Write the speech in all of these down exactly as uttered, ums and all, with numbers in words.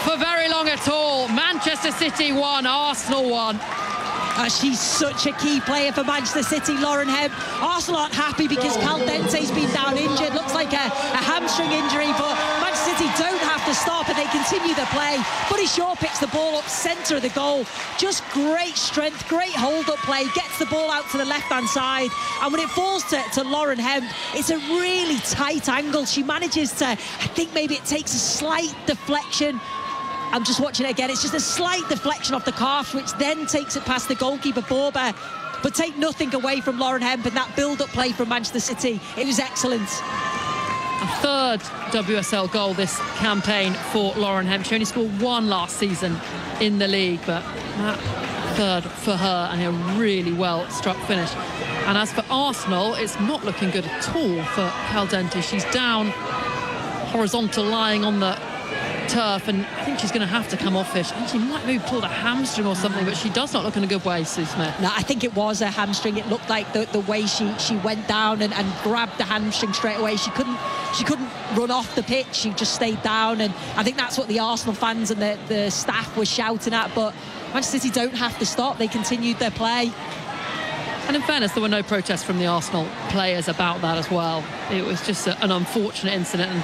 for very long at all. Manchester City won, Arsenal won. Uh, she's such a key player for Manchester City, Lauren Hemp. Arsenal aren't happy because Caldente's been down injured. Looks like a, a hamstring injury, but Manchester City don't have to stop and they continue the play. Buddy Shaw picks the ball up centre of the goal. Just great strength, great hold-up play. Gets the ball out to the left-hand side. And when it falls to, to Lauren Hemp, it's a really tight angle. She manages to, I think maybe it takes a slight deflection. I'm just watching it again. It's just a slight deflection off the calf, which then takes it past the goalkeeper, Borba. But take nothing away from Lauren Hemp and that build-up play from Manchester City. It was excellent. A third W S L goal this campaign for Lauren Hemp. She only scored one last season in the league, but that third for her and a really well-struck finish. And as for Arsenal, it's not looking good at all for Caldente. She's down horizontal, lying on the turf, and I think she's going to have to come off it. I think she might maybe pulled a hamstring or something, but she does not look in a good way, Sue Smith. No, I think it was a hamstring. It looked like the, the way she she went down and, and grabbed the hamstring straight away. She couldn't she couldn't run off the pitch. She just stayed down, and I think that's what the Arsenal fans and the, the staff were shouting at. But Manchester City don't have to stop. They continued their play. And in fairness, there were no protests from the Arsenal players about that as well. It was just a, an unfortunate incident. And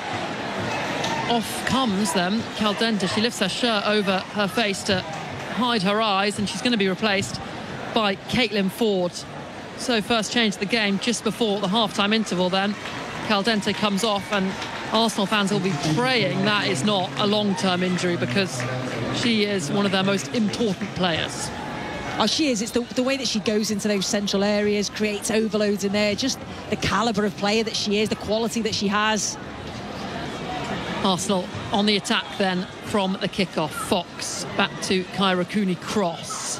off comes then Caldente. She lifts her shirt over her face to hide her eyes, and she's going to be replaced by Caitlin Ford. So first change of the game just before the half-time interval then. Caldente comes off, and Arsenal fans will be praying that is not a long-term injury, because she is one of their most important players. Oh, she is. It's the, the way that she goes into those central areas, creates overloads in there, just the calibre of player that she is, the quality that she has. Arsenal on the attack then from the kickoff. Fox back to Kyra Cooney-Cross.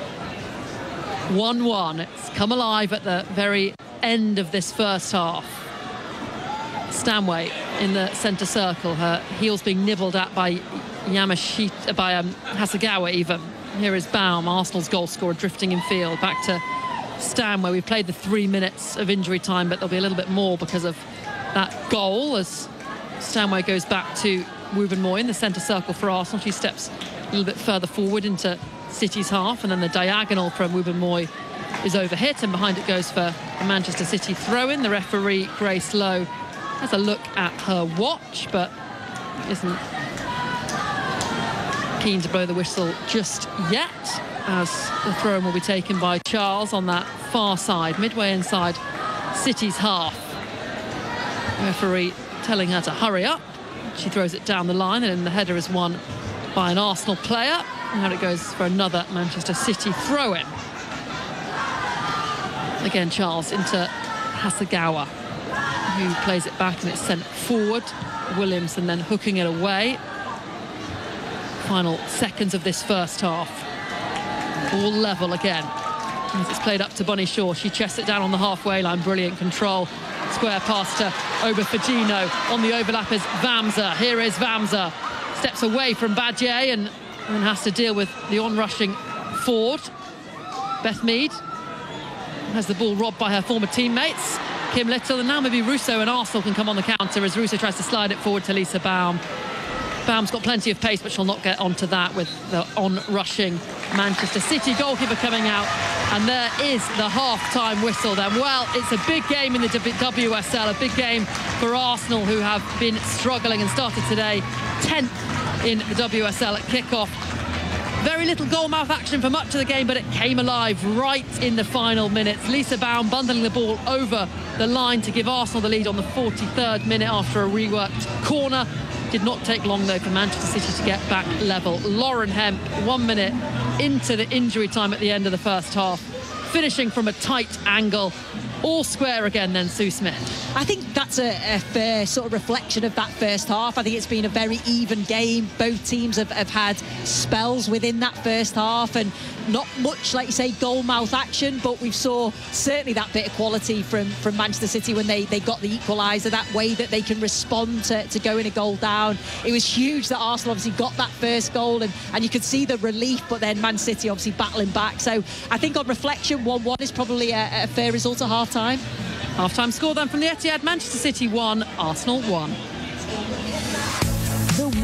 one one. It's come alive at the very end of this first half. Stanway in the centre circle. Her heels being nibbled at by Yamashita, by um, Hasegawa even. Here is Baum, Arsenal's goal scorer, drifting in field. Back to Stanway. We've played the three minutes of injury time, but there'll be a little bit more because of that goal as Stanway goes back to Wubben-Moy in the centre circle for Arsenal. She steps a little bit further forward into City's half, and then the diagonal from Wubben-Moy is overhit, and behind it goes for the Manchester City throw-in. The referee, Grace Lowe, has a look at her watch, but isn't keen to blow the whistle just yet, as the throw-in will be taken by Charles on that far side, midway inside City's half. The referee telling her to hurry up. She throws it down the line, and the header is won by an Arsenal player. And now it goes for another Manchester City throw-in. Again, Charles into Hasegawa, who plays it back, and it's sent forward. Williamson then hooking it away. Final seconds of this first half. All level again. As it's played up to Bunny Shaw. She chests it down on the halfway line. Brilliant control. Square pass to Oberfagino. On the overlap is Vamsa. Here is Vamsa. Steps away from Badje and then has to deal with the on-rushing Ford. Beth Mead has the ball robbed by her former teammates. Kim Little, and now maybe Russo and Arsenal can come on the counter as Russo tries to slide it forward to Lisa Baum. Baum's got plenty of pace, but she'll not get onto that with the on-rushing Manchester City goalkeeper coming out. And there is the half-time whistle then. Well, it's a big game in the W S L, a big game for Arsenal, who have been struggling and started today tenth in the W S L at kickoff. Very little goal-mouth action for much of the game, but it came alive right in the final minutes. Lisa Baum bundling the ball over the line to give Arsenal the lead on the forty-third minute after a reworked corner. Did not take long, though, for Manchester City to get back level. Lauren Hemp, one minute into the injury time at the end of the first half, finishing from a tight angle. All square again then, Sue Smith. I think that's a, a fair sort of reflection of that first half. I think it's been a very even game. Both teams have, have had spells within that first half, and not much, like you say, goal mouth action, but we saw certainly that bit of quality from, from Manchester City when they, they got the equaliser, that way that they can respond to, to going a goal down. It was huge that Arsenal obviously got that first goal, and, and you could see the relief, but then Man City obviously battling back. So I think on reflection, one one is probably a, a fair result at half-time. Half-time score then from the Etihad. Manchester City one, Arsenal one. The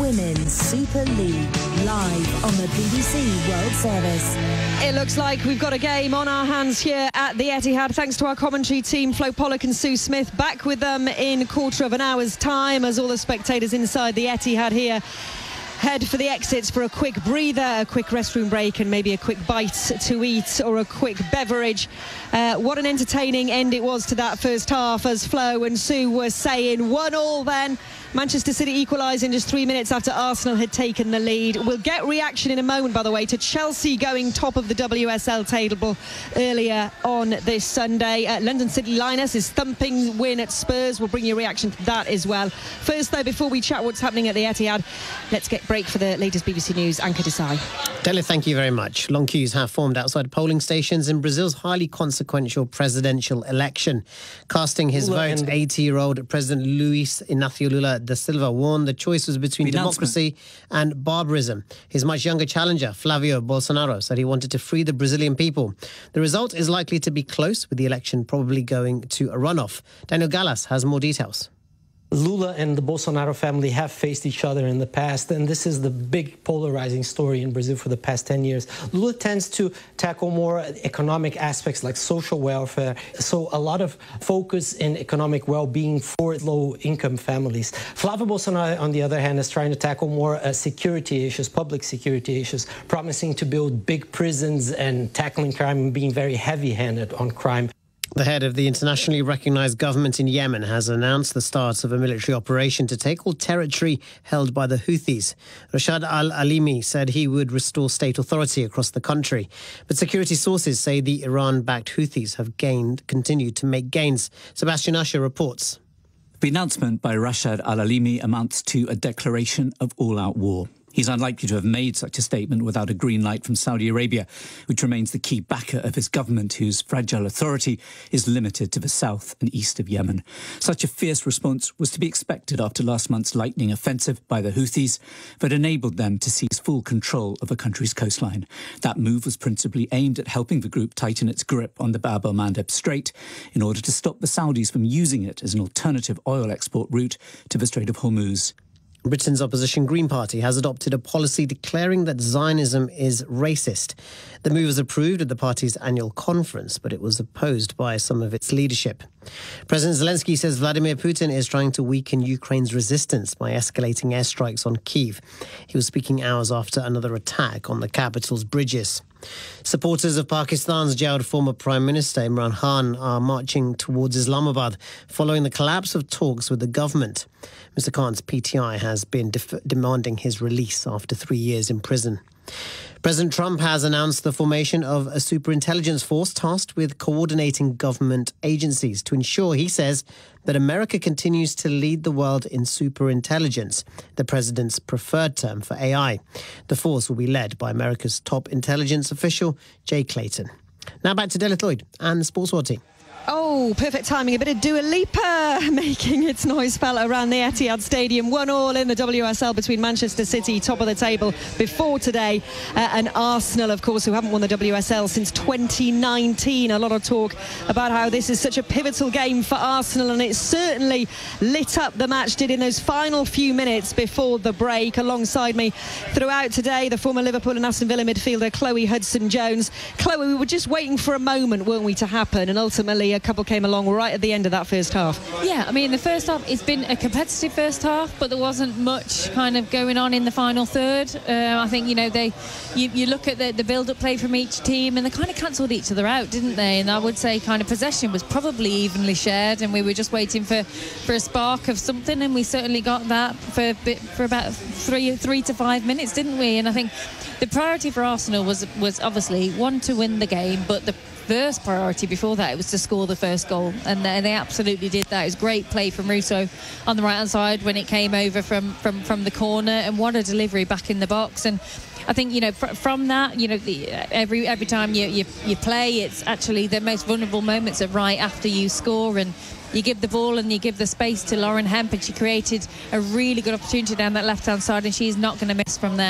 Women's Super League, live on the B B C World Service. It looks like we've got a game on our hands here at the Etihad, thanks to our commentary team, Flo Pollock and Sue Smith. Back with them in a quarter of an hour's time as all the spectators inside the Etihad here head for the exits for a quick breather, a quick restroom break, and maybe a quick bite to eat or a quick beverage. Uh, what an entertaining end it was to that first half, as Flo and Sue were saying. One all then. Manchester City equalised in just three minutes after Arsenal had taken the lead. We'll get reaction in a moment, by the way, to Chelsea going top of the W S L table earlier on this Sunday. Uh, London City Lionesses thumping win at Spurs. We'll bring you a reaction to that as well. First, though, before we chat what's happening at the Etihad, let's get break for the latest B B C News. Anchor Desai. Della, thank you very much. Long queues have formed outside polling stations in Brazil's highly consequential presidential election. Casting his vote, eighty-year-old President Luis Inácio Lula da Silva warned the choice was between democracy and barbarism. His much younger challenger, Flavio Bolsonaro, said he wanted to free the Brazilian people. The result is likely to be close, with the election probably going to a runoff. Daniel Gallas has more details. Lula and the Bolsonaro family have faced each other in the past, and this is the big polarizing story in Brazil for the past ten years. Lula tends to tackle more economic aspects like social welfare, so a lot of focus in economic well-being for low-income families. Flávio Bolsonaro, on the other hand, is trying to tackle more uh, security issues, public security issues, promising to build big prisons and tackling crime and being very heavy-handed on crime. The head of the internationally recognized government in Yemen has announced the start of a military operation to take all territory held by the Houthis. Rashad al-Alimi said he would restore state authority across the country. But security sources say the Iran-backed Houthis have gained, continued to make gains. Sebastian Usher reports. The announcement by Rashad al-Alimi amounts to a declaration of all-out war. He's unlikely to have made such a statement without a green light from Saudi Arabia, which remains the key backer of his government, whose fragile authority is limited to the south and east of Yemen. Such a fierce response was to be expected after last month's lightning offensive by the Houthis that enabled them to seize full control of the country's coastline. That move was principally aimed at helping the group tighten its grip on the Bab el-Mandeb Strait in order to stop the Saudis from using it as an alternative oil export route to the Strait of Hormuz. Britain's opposition Green Party has adopted a policy declaring that Zionism is racist. The move was approved at the party's annual conference, but it was opposed by some of its leadership. President Zelensky says Vladimir Putin is trying to weaken Ukraine's resistance by escalating airstrikes on Kyiv. He was speaking hours after another attack on the capital's bridges. Supporters of Pakistan's jailed former Prime Minister Imran Khan are marching towards Islamabad following the collapse of talks with the government. Mister Khan's P T I has been def- demanding his release after three years in prison. President Trump has announced the formation of a superintelligence force tasked with coordinating government agencies to ensure, he says, that America continues to lead the world in superintelligence, the president's preferred term for A I. The force will be led by America's top intelligence official, Jay Clayton. Now back to Della Lloyd and the Sports World team. Oh, perfect timing. A bit of Dua Lipa making its noise felt around the Etihad Stadium. One all in the W S L between Manchester City, top of the table before today, uh, and Arsenal, of course, who haven't won the W S L since twenty nineteen. A lot of talk about how this is such a pivotal game for Arsenal, and it certainly lit up the match, did in those final few minutes before the break. Alongside me throughout today, the former Liverpool and Aston Villa midfielder Chloe Hudson-Jones. Chloe, we were just waiting for a moment, weren't we, to happen, and ultimately a couple came along right at the end of that first half. Yeah, I mean, the first half, it's been a competitive first half, but there wasn't much kind of going on in the final third. Uh, I think, you know, they you, you look at the, the build-up play from each team, and they kind of cancelled each other out, didn't they? And I would say kind of possession was probably evenly shared, and we were just waiting for, for a spark of something, and we certainly got that for, for about three, three to five minutes, didn't we? And I think the priority for Arsenal was, was obviously, one, to win the game, but the first priority before that it was to score the first goal, and they, they absolutely did that. It was great play from Russo on the right hand side when it came over from from from the corner, and what a delivery back in the box. And I think, you know, fr- from that, you know, the, every every time you, you you play, it's actually the most vulnerable moments are right after you score, and you give the ball and you give the space to Lauren Hemp, and she created a really good opportunity down that left hand side, and she's not going to miss from there.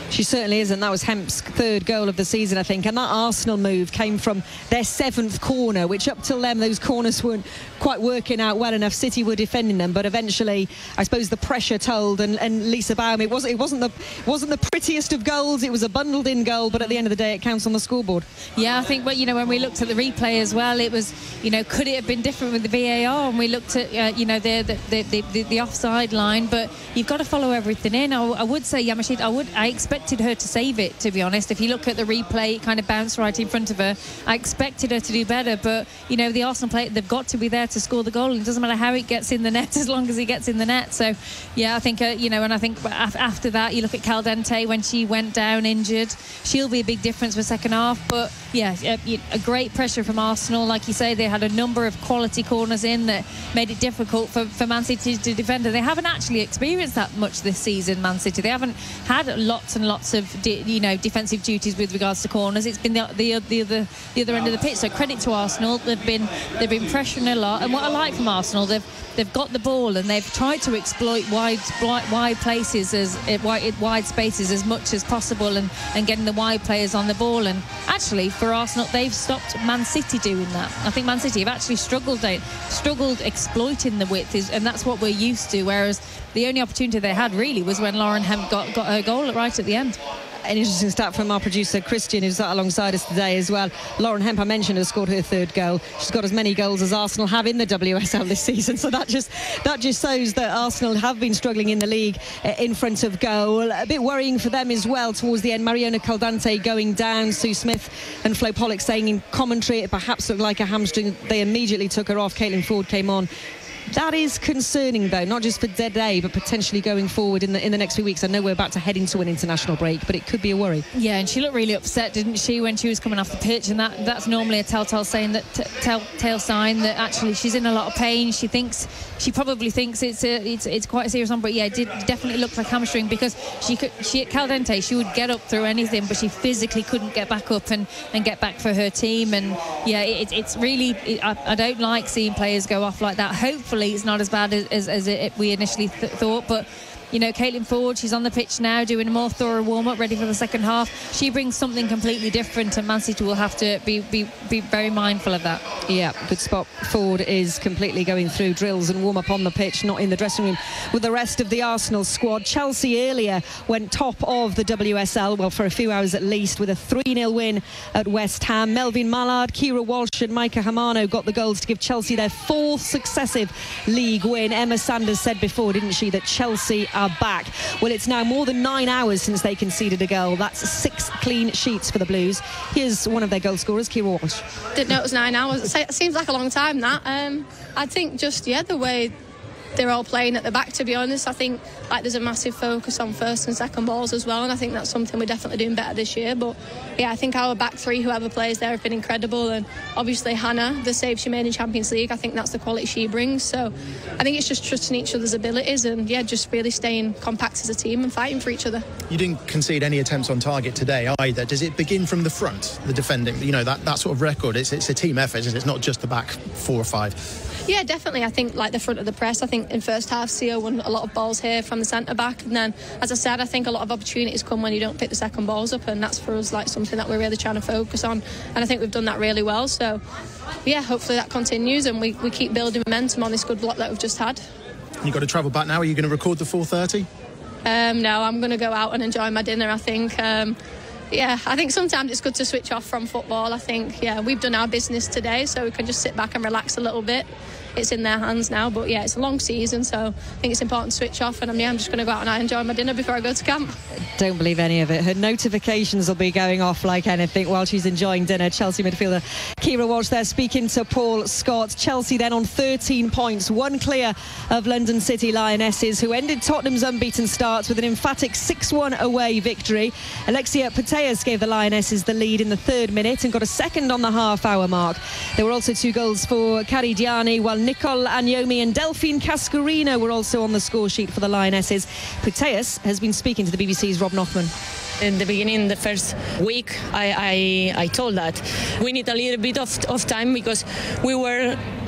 She certainly isn't. That was Hemp's third goal of the season, I think. And that Arsenal move came from their seventh corner, which up till then, those corners weren't quite working out well enough. City were defending them, but eventually, I suppose the pressure told. And, and Lisa Baum, it wasn't, it wasn't the wasn't the prettiest of goals. It was a bundled-in goal, but at the end of the day, it counts on the scoreboard. Yeah, I think, well, you know, when we looked at the replay as well, it was, you know, could it have been different with the V A R? And we looked at, uh, you know, the the, the the the offside line, but you've got to follow everything in. I, I would say Yamashita, I would, I expected her to save it, to be honest. If you look at the replay, it kind of bounced right in front of her. I expected her to do better, but, you know, the Arsenal player, they've got to be there to score the goal. It doesn't matter how it gets in the net as long as he gets in the net. So, yeah, I think, uh, you know, and I think after that, you look at Caldente when she went down injured. She'll be a big difference for second half, but, yeah, a, a great pressure from Arsenal. Like you say, they had a number of quality corners in that made it difficult for, for Man City to defend. They haven't actually experienced that much this season, Man City. They haven't had lots and lots of, you know, defensive duties with regards to corners. It's been the, the, the other the other end of the pitch. So credit to Arsenal. They've been they've been pressuring a lot. And what I like from Arsenal, they've they've got the ball and they've tried to exploit wide wide places as wide wide spaces as much as possible, and, and getting the wide players on the ball. And actually, for Arsenal, they've stopped Man City doing that. I think Man City have actually struggled they, struggled exploiting the width, is, and that's what we're used to. Whereas the only opportunity they had really was when Lauren Hemp got, got her goal right at the end. An interesting stat from our producer Christian, who's sat alongside us today as well. Lauren Hemp, I mentioned, has scored her third goal. She's got as many goals as Arsenal have in the W S L this season, so that just that just shows that Arsenal have been struggling in the league uh, in front of goal. A bit worrying for them as well towards the end. Mariona Caldente going down, Sue Smith and Flo Pollock saying in commentary it perhaps looked like a hamstring. They immediately took her off. Caitlin Ford came on. That is concerning, though, not just for today, but potentially going forward in the in the next few weeks. I know we're about to head into an international break, but it could be a worry. Yeah, and she looked really upset, didn't she, when she was coming off the pitch? And that that's normally a telltale sign that t- telltale sign that actually she's in a lot of pain. She thinks she probably thinks it's a, it's it's quite a serious one, but yeah, it did definitely look like hamstring, because she could she at Caldente she would get up through anything, but she physically couldn't get back up and, and get back for her team. And yeah, it, it's really it, I, I don't like seeing players go off like that. Hopefully it's not as bad as, as, as it, we initially th- thought, but you know, Caitlin Ford, she's on the pitch now doing a more thorough warm-up, ready for the second half. She brings something completely different, and Man City will have to be, be, be very mindful of that. Yeah, good spot. Ford is completely going through drills and warm-up on the pitch, not in the dressing room with the rest of the Arsenal squad. Chelsea earlier went top of the W S L, well, for a few hours at least, with a three nil win at West Ham. Melvin Mallard, Kira Walsh and Micah Hamano got the goals to give Chelsea their fourth successive league win. Emma Sanders said before, didn't she, that Chelsea are back. Well, it's now more than nine hours since they conceded a goal. That's six clean sheets for the Blues. Here's one of their goal scorers, Kira Walsh. Didn't know it was nine hours. It seems like a long time, that. Um, I think just, yeah, the way they're all playing at the back, to be honest. I think like there's a massive focus on first and second balls as well, and I think that's something we're definitely doing better this year. But yeah, I think our back three, whoever plays there, have been incredible. And obviously Hannah, the save she made in Champions League, I think that's the quality she brings. So I think it's just trusting each other's abilities and yeah, just really staying compact as a team and fighting for each other. You didn't concede any attempts on target today either. Does it begin from the front, the defending? You know, that, that sort of record, it's, it's a team effort, isn't it? It's not just the back four or five. Yeah, definitely. I think like the front of the press, I think in first half Sio won a lot of balls here from the centre back, and then as I said, I think a lot of opportunities come when you don't pick the second balls up, and that's for us like something that we're really trying to focus on, and I think we've done that really well. So yeah, hopefully that continues and we, we keep building momentum on this good block that we've just had. You've got to travel back now. Are you going to record the four thirty? Um, no, I'm going to go out and enjoy my dinner, I think. Um, yeah, I think sometimes it's good to switch off from football. I think, yeah, we've done our business today, so we can just sit back and relax a little bit. It's in their hands now, but yeah, it's a long season, so I think it's important to switch off, and um, yeah, I'm just going to go out and enjoy my dinner before I go to camp. Don't believe any of it. Her notifications will be going off like anything while she's enjoying dinner. Chelsea midfielder Kira Walsh there speaking to Paul Scott. Chelsea then on thirteen points, one clear of London City Lionesses, who ended Tottenham's unbeaten start with an emphatic six one away victory. Alexia Putellas gave the Lionesses the lead in the third minute and got a second on the half-hour mark. There were also two goals for Caridiani, while Nicole Agnomi and Delphine Cascarino were also on the score sheet for the Lionesses. Putellas has been speaking to the B B C's Rob Nothman. In the beginning, the first week, I, I, I told that we need a little bit of, of time because we were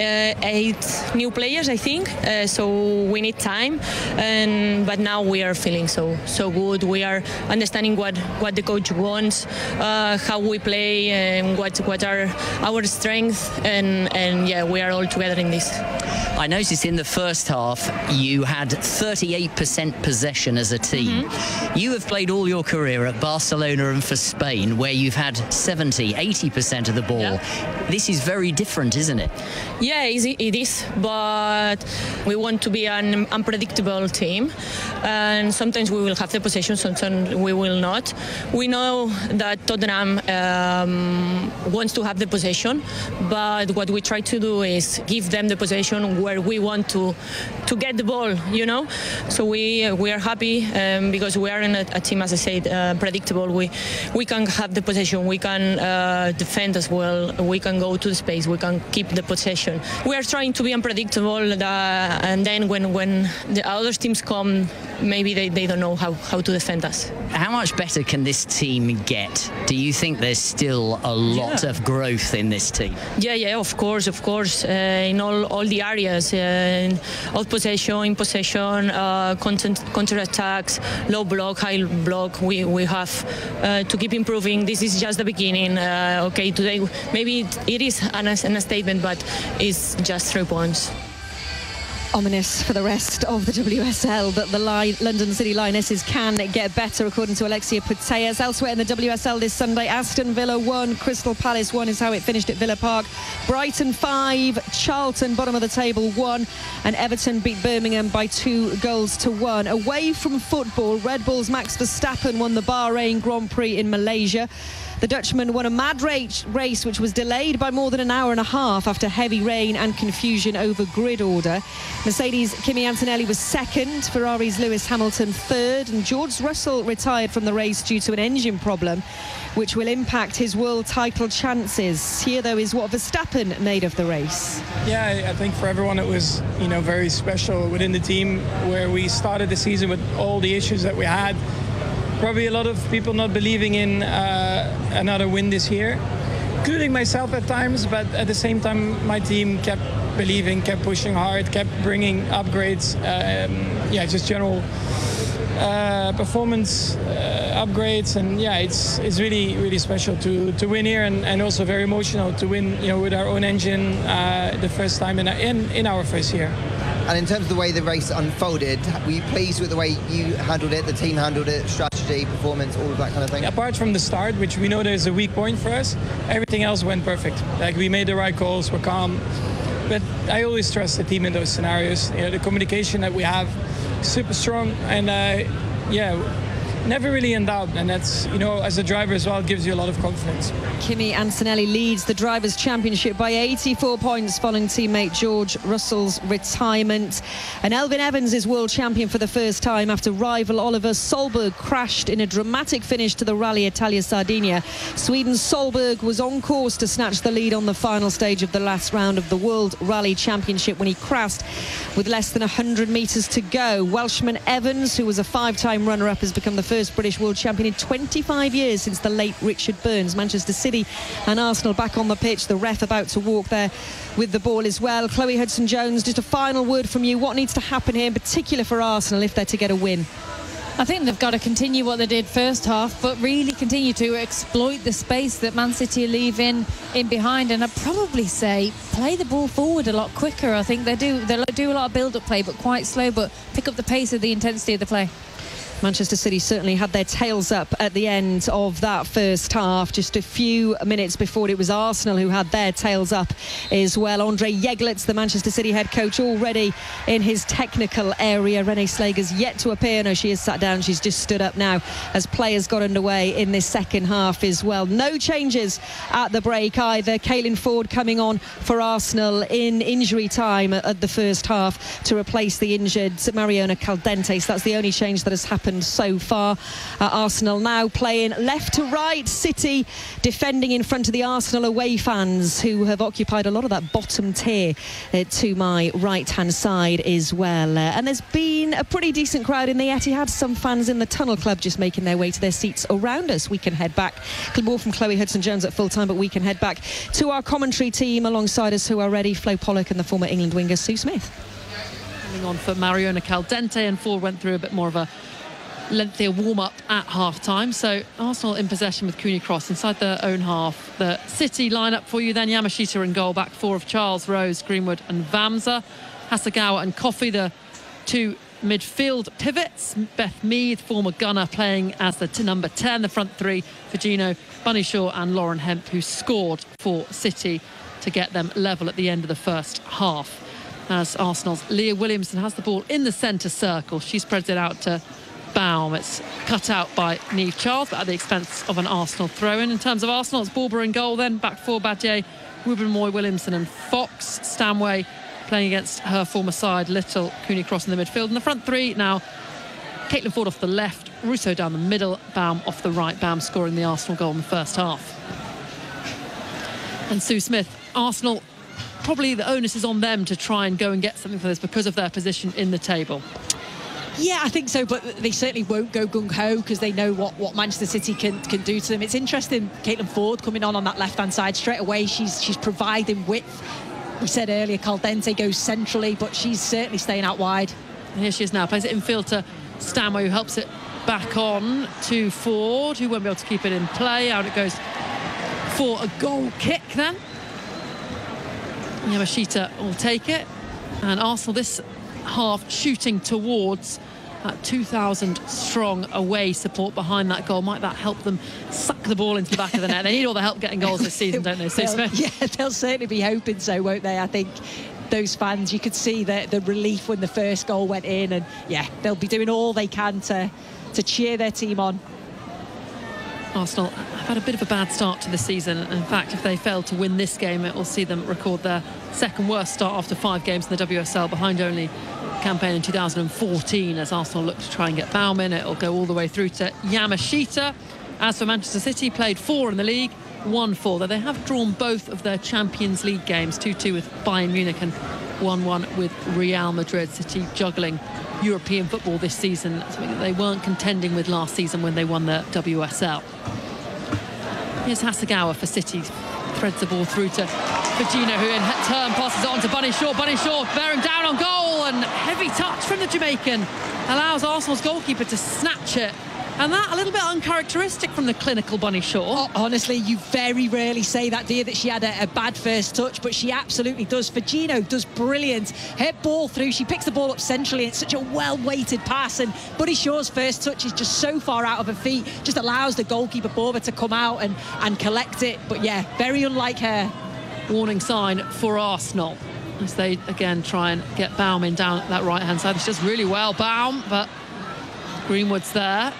uh, eight new players, I think. Uh, so we need time, and but now we are feeling so so good. We are understanding what, what the coach wants, uh, how we play, and what what are our strengths, and and yeah, we are all together in this. I noticed in the first half you had thirty-eight percent possession as a team. Mm-hmm. You have played all your career at Barcelona and for Spain, where you've had seventy, eighty percent of the ball. Yeah. This is very different, isn't it? Yeah, it is, but we want to be an unpredictable team, and sometimes we will have the possession, sometimes we will not. We know that Tottenham um, wants to have the possession, but what we try to do is give them the possession where we want to to get the ball, you know. So we we are happy um, because we are in a, a team, as I said, uh, predictable. We we can have the possession, we can uh, defend as well, we can go to the space, we can keep the possession. We are trying to be unpredictable, uh, and then when when the other teams come, maybe they, they don't know how, how to defend us. How much better can this team get? Do you think there's still a lot yeah. of growth in this team? Yeah, yeah, of course, of course, uh, in all, all the areas, uh, of possession, in possession, uh, content, counter-attacks, low block, high block, we, we have uh, to keep improving. This is just the beginning. Uh, okay, today maybe it, it is an, an statement, but it's just three points. Ominous for the rest of the W S L that the Li- London City Lionesses can get better, according to Alexia Putellas. Elsewhere in the W S L this Sunday, Aston Villa won, Crystal Palace won is how it finished at Villa Park. Brighton five, Charlton bottom of the table one, and Everton beat Birmingham by two goals to one. Away from football, Red Bull's Max Verstappen won the Bahrain Grand Prix in Malaysia. The Dutchman won a mad race, race which was delayed by more than an hour and a half after heavy rain and confusion over grid order. Mercedes' Kimi Antonelli was second, Ferrari's Lewis Hamilton third, and George Russell retired from the race due to an engine problem, which will impact his world title chances. Here, though, is what Verstappen made of the race. Yeah, I think for everyone it was, you know, very special within the team, where we started the season with all the issues that we had. Probably a lot of people not believing in uh, another win this year, including myself at times, but at the same time my team kept believing, kept pushing hard, kept bringing upgrades, um, yeah, just general uh, performance uh, upgrades, and yeah, it's it's really really special to to win here, and, and also very emotional to win, you know, with our own engine uh, the first time in, in in our first year. And in terms of the way the race unfolded, were you pleased with the way you handled it, the team handled it, strategy, performance, all of that kind of thing? Apart from the start, which we know there's a weak point for us, everything else went perfect. Like, we made the right calls, we're calm. But I always trust the team in those scenarios. You know, the communication that we have, super strong, and uh, yeah, never really in doubt, and that's, you know, as a driver as well, it gives you a lot of confidence. Kimi Antonelli leads the Drivers' Championship by eighty-four points following teammate George Russell's retirement. And Elfyn Evans is world champion for the first time after rival Oliver Solberg crashed in a dramatic finish to the Rally Italia Sardinia. Sweden's Solberg was on course to snatch the lead on the final stage of the last round of the World Rally Championship when he crashed with less than one hundred metres to go. Welshman Evans, who was a five-time runner-up, has become the first British world champion in twenty-five years since the late Richard Burns. Manchester City and Arsenal back on the pitch, the ref about to walk there with the ball as well. Chloe Hudson-Jones, just a final word from you. What needs to happen here, in particular for Arsenal, if they're to get a win? I think they've got to continue what they did first half, but really continue to exploit the space that Man City are leaving in behind, and I'd probably say play the ball forward a lot quicker. I think they do they do a lot of build-up play, but quite slow, but pick up the pace of the intensity of the play. Manchester City certainly had their tails up at the end of that first half. Just a few minutes before, it was Arsenal who had their tails up as well. Andre Yeglitz, the Manchester City head coach, already in his technical area. Renee Slager's yet to appear. No, she has sat down. She's just stood up now as players got underway in this second half as well. No changes at the break either. Caitlin Ford coming on for Arsenal in injury time at the first half to replace the injured Mariona Caldente. So that's the only change that has happened happened so far. Uh, Arsenal now playing left to right. City defending in front of the Arsenal away fans, who have occupied a lot of that bottom tier uh, to my right-hand side as well. Uh, and there's been a pretty decent crowd in the Etihad. Some fans in the Tunnel Club just making their way to their seats around us. We can head back. More from Chloe Hudson-Jones at full time, but we can head back to our commentary team alongside us who are ready. Flo Pollock and the former England winger Sue Smith. Coming on for Mariona Caldente, and Ford went through a bit more of a lengthier warm-up at half-time. So Arsenal in possession with Cooney Cross inside their own half. The City line-up for you then: Yamashita in goal, back four of Charles, Rose, Greenwood and Vamsa. Hasegawa and Coffey, the two midfield pivots. Beth Mead, former gunner, playing as the t- number ten. The front three, Virginio, Bunny Shaw and Lauren Hemp, who scored for City to get them level at the end of the first half. As Arsenal's Leah Williamson has the ball in the centre circle. She spreads it out to Baum. It's cut out by Niamh Charles, but at the expense of an Arsenal throw-in. In terms of Arsenal, it's Barber in goal then. Back four, Badier, Ruben Moy, Williamson and Fox. Stanway playing against her former side, Little, Cooney Cross in the midfield. And the front three now, Caitlin Ford off the left, Russo down the middle, Baum off the right. Baum scoring the Arsenal goal in the first half. And Sue Smith, Arsenal, probably the onus is on them to try and go and get something for this because of their position in the table. Yeah, I think so, but they certainly won't go gung-ho because they know what, what Manchester City can, can do to them. It's interesting, Caitlin Ford coming on on that left-hand side straight away. She's she's providing width. We said earlier, Caldente goes centrally, but she's certainly staying out wide. And here she is now, plays it infield to Stanway, who helps it back on to Ford, who won't be able to keep it in play. Out it goes for a goal kick then. Yamashita will take it. And Arsenal this half shooting towards that two thousand strong away support behind that goal. Might that help them suck the ball into the back of the net? They need all the help getting goals this season, don't they, Sue Smith? Yeah, they'll certainly be hoping so, won't they? I think those fans, you could see the, the relief when the first goal went in, and yeah, they'll be doing all they can to, to cheer their team on. Arsenal have had a bit of a bad start to the season. In fact, if they fail to win this game, it will see them record their second worst start after five games in the W S L, behind only campaign in two thousand fourteen, as Arsenal look to try and get Baum in. It'll go all the way through to Yamashita. As for Manchester City, played four in the league, won four, though they have drawn both of their Champions League games, two two with Bayern Munich and one one with Real Madrid. City juggling European football this season, something that they weren't contending with last season when they won the W S L. Here's Hasegawa for City, threads the ball through to Virginia, who in turn passes it on to Bunny Shaw. Bunny Shaw bearing down on goal, and heavy touch from the Jamaican allows Arsenal's goalkeeper to snatch it. And that a little bit uncharacteristic from the clinical Bunny Shaw. Oh, honestly, you very rarely say that, do you, that she had a, a bad first touch, but she absolutely does. Virginio does brilliant. Her ball through, she picks the ball up centrally. It's such a well-weighted pass, and Bunny Shaw's first touch is just so far out of her feet, just allows the goalkeeper Barber to come out and, and collect it. But yeah, very unlike her. Warning sign for Arsenal as they again try and get Baum in down that right-hand side. She does really well, Baum, but Greenwood's there.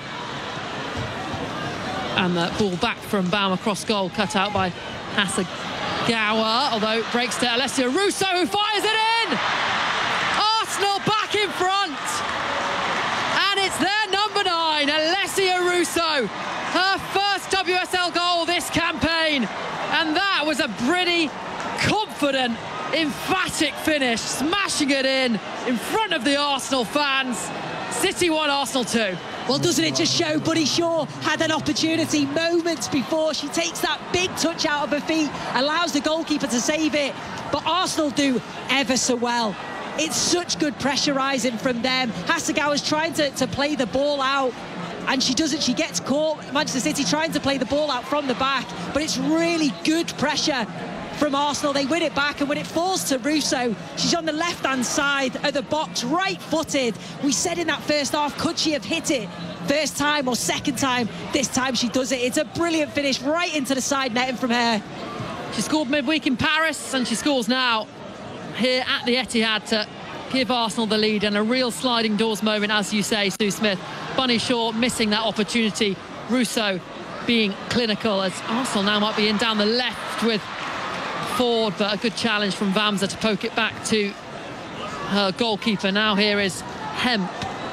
And the ball back from Baum across goal, cut out by Hasegawa, although it breaks to Alessia Russo, who fires it in! Arsenal back in front! And it's their number nine, Alessia Russo. Her first W S L goal this campaign. And that was a pretty confident, emphatic finish, smashing it in, in front of the Arsenal fans. City one, Arsenal two. Well, doesn't it just show Bunny Shaw had an opportunity moments before? She takes that big touch out of her feet, allows the goalkeeper to save it, but Arsenal do ever so well. It's such good pressurising from them. Hasegawa's trying to, to play the ball out, and she doesn't. She gets caught. Manchester City trying to play the ball out from the back, but it's really good pressure from Arsenal. They win it back, and when it falls to Russo, she's on the left-hand side of the box, right-footed. We said in that first half, could she have hit it first time or second time? This time she does it. It's a brilliant finish right into the side netting from her. She scored midweek in Paris, and she scores now here at the Etihad to give Arsenal the lead, and a real sliding doors moment, as you say, Sue Smith. Bunny Shaw missing that opportunity, Russo being clinical, as Arsenal now might be in down the left with Ford, but a good challenge from Vamsa to poke it back to her goalkeeper. Now here is Hemp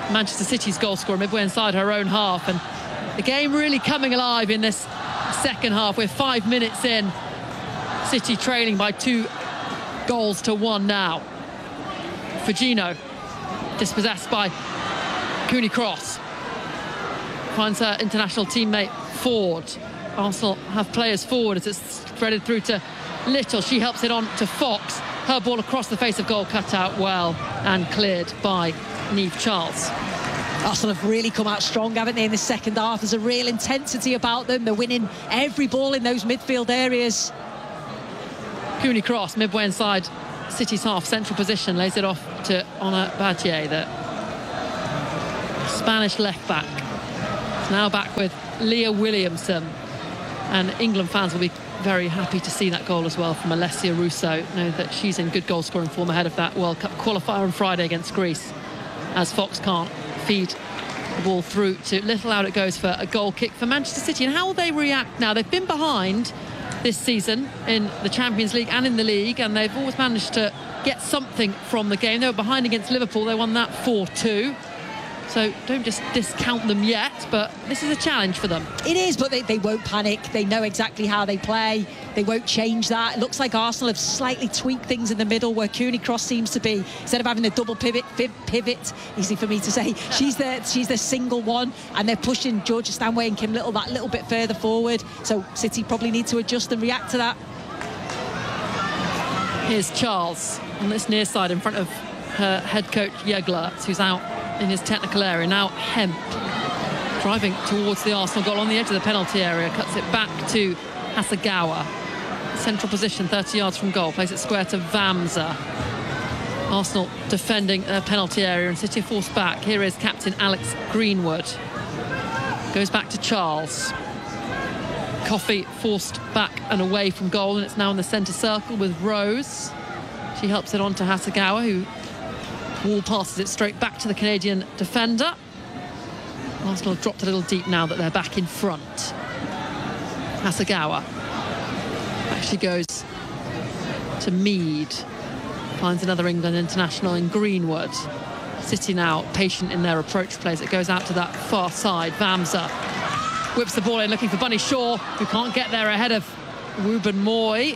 Manchester City's goal scorer midway inside her own half, and the game really coming alive in this second half. We're five minutes in, City trailing by two goals to one now. Fugino dispossessed by Cooney Cross, finds her international teammate Ford. Arsenal have players forward as it's threaded through to Little. She helps it on to Fox. Her ball across the face of goal, cut out well and cleared by Niamh Charles. Arsenal have really come out strong, haven't they, in the second half? There's a real intensity about them. They're winning every ball in those midfield areas. Cooney Cross, midway inside City's half, central position, lays it off to Ona Badje, the Spanish left back. It's now back with Leah Williamson, and England fans will be very happy to see that goal as well from Alessia Russo. Know that she's in good goal scoring form ahead of that World Cup qualifier on Friday against Greece, as Fox can't feed the ball through to Little. Out it goes for a goal kick for Manchester City. And how will they react now? They've been behind this season in the Champions League and in the league, and they've always managed to get something from the game. They were behind against Liverpool. They won that four two. So don't just discount them yet, but this is a challenge for them. It is, but they, they won't panic. They know exactly how they play. They won't change that. It looks like Arsenal have slightly tweaked things in the middle, where Cooney Cross seems to be, instead of having the double pivot, pivot, easy for me to say, she's the, she's the single one, and they're pushing Georgia Stanway and Kim Little that little bit further forward. So City probably need to adjust and react to that. Here's Charles on this near side in front of her head coach Jegler, who's out in his technical area. Now Hemp driving towards the Arsenal goal on the edge of the penalty area, cuts it back to Hasegawa, central position thirty yards from goal, plays it square to Vamsa. Arsenal defending a penalty area, and City forced back. Here is captain Alex Greenwood, goes back to Charles. Coffey forced back and away from goal, and it's now in the centre circle with Rose. She helps it on to Hasegawa, who Wall passes it straight back to the Canadian defender. Arsenal have dropped a little deep now that they're back in front. Hasegawa actually goes to Mead, finds another England international in Greenwood. City now patient in their approach plays. It goes out to that far side. Vamsa whips the ball in, looking for Bunny Shaw, who can't get there ahead of Ruben Moy.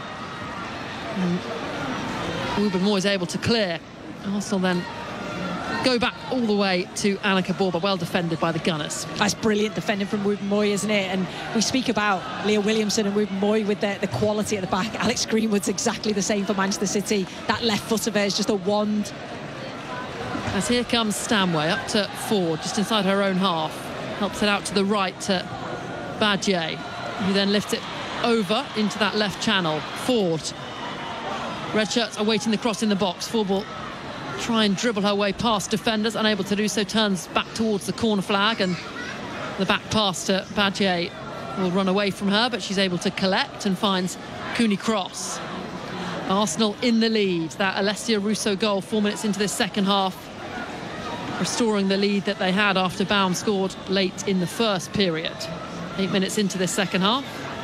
Ruben Moy is able to clear. Arsenal then go back all the way to Annika Borba, well defended by the Gunners. That's brilliant defending from Ruben Moy, isn't it? And we speak about Leah Williamson and Ruben Moy with the, the quality at the back. Alex Greenwood's exactly the same for Manchester City. That left foot of hers is just a wand. As here comes Stanway up to Ford, just inside her own half. Helps it out to the right to Badje, who then lifts it over into that left channel. Ford. Red shirts awaiting the cross in the box. Ford will try and dribble her way past defenders, unable to do so, turns back towards the corner flag, and the back pass to Badje will run away from her, but she's able to collect and finds Cooney Cross. Arsenal in the lead. That Alessia Russo goal four minutes into this second half, restoring the lead that they had after Baum scored late in the first period. Eight minutes into this second half.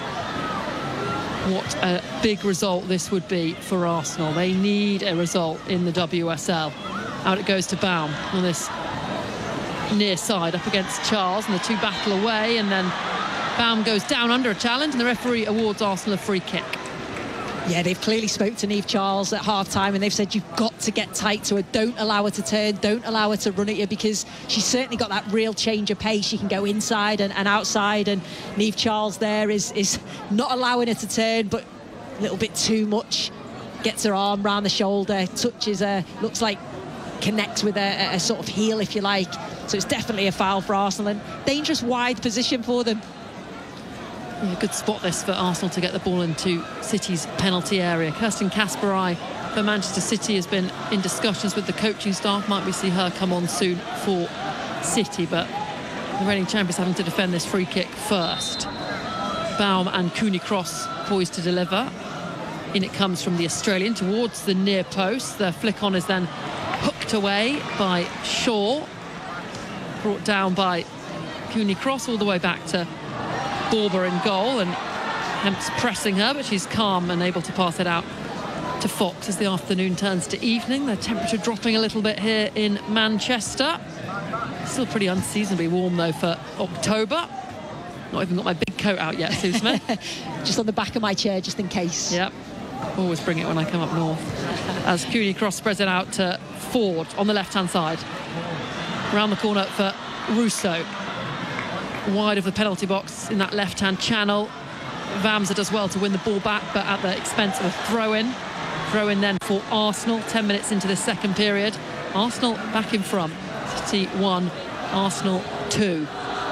What a big result this would be for Arsenal. They need a result in the W S L. Out it goes to Baum on this near side up against Charles, and the two battle away, and then Baum goes down under a challenge, and the referee awards Arsenal a free kick. Yeah, they've clearly spoke to Niamh Charles at half-time, and they've said you've got to get tight to her. Don't allow her to turn. Don't allow her to run at you, because she's certainly got that real change of pace. She can go inside and, and outside, and Niamh Charles there is, is not allowing her to turn, but a little bit too much. Gets her arm round the shoulder, touches her, looks like connects with a, a sort of heel, if you like. So it's definitely a foul for Arsenal, and dangerous wide position for them. Yeah, good spot this for Arsenal to get the ball into City's penalty area. Kirsten Kasperai for Manchester City has been in discussions with the coaching staff. Might we see her come on soon for City, but the reigning champions having to defend this free kick first. Baum and Cooney Cross poised to deliver. In it comes from the Australian towards the near post. The flick on is then hooked away by Shaw, brought down by Cooney Cross all the way back to Borba in goal, and Hemp's pressing her, but she's calm and able to pass it out to Fox as the afternoon turns to evening. The temperature dropping a little bit here in Manchester. Still pretty unseasonably warm, though, for October. Not even got my big coat out yet, Sue Smith. Just on the back of my chair, just in case. Yep. Always bring it when I come up north. As Cooney Cross spreads it out to Ford on the left-hand side. Around the corner for Russo. Wide of the penalty box in that left-hand channel. Vamsa does well to win the ball back, but at the expense of a throw-in. Throw-in then for Arsenal, ten minutes into the second period. Arsenal back in front. City one, Arsenal two.